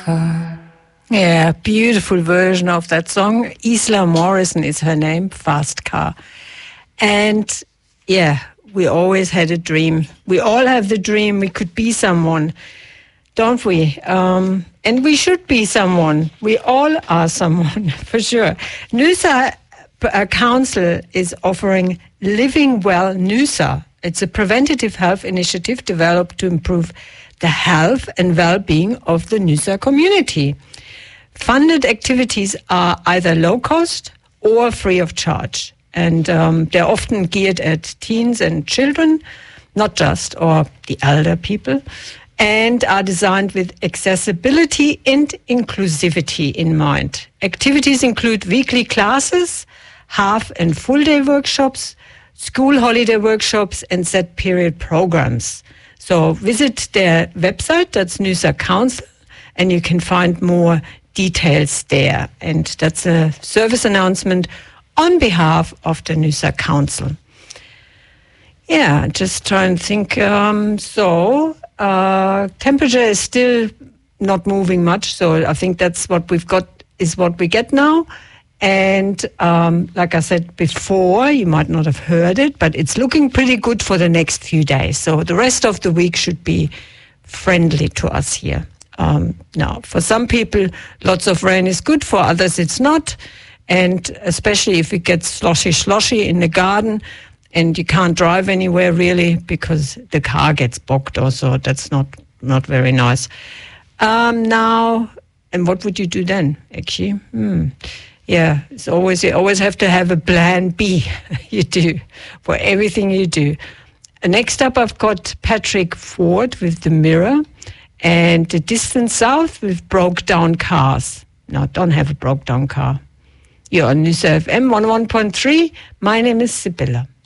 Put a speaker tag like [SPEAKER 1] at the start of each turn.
[SPEAKER 1] Yeah, beautiful version of that song. Isla Morrison is her name, Fast Car. And yeah, we always had a dream. We all have the dream we could be someone, don't we? And we should be someone. We all are someone, for sure. Noosa Council is offering Living Well Noosa. It's a preventative health initiative developed to improve the health and well-being of the Noosa community. Funded activities are either low cost or free of charge. And they're often geared at teens and children, not just, or the elder people, and are designed with accessibility and inclusivity in mind. Activities include weekly classes, half and full day workshops, school holiday workshops, and set period programs. So visit their website, that's Noosa Council, and you can find more details there. And that's a service announcement on behalf of the Noosa Council. Yeah, just try and think. Temperature is still not moving much, so I think that's what we've got, is what we get now. And like I said before, you might not have heard it, but it's looking pretty good for the next few days. So the rest of the week should be friendly to us here. Now, for some people, lots of rain is good. For others, it's not. And especially if it gets sloshy in the garden and you can't drive anywhere really because the car gets bogged also. That's not very nice. Now, and what would you do then, actually? Yeah, you always have to have a plan B. You do, for everything you do. Next up, I've got Patrick Ford with The Mirror. And The Distant South with Broke Down Cars. No, don't have a broke down car. You're on Noosa FM 101.3. My name is Sibylla.